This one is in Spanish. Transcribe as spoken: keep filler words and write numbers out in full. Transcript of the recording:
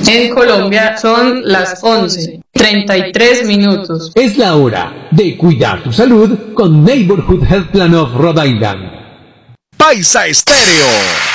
En Colombia son las once, treinta y tres minutos. Es la hora de cuidar tu salud con Neighborhood Health Plan of Rhode Island. Paisa Estéreo.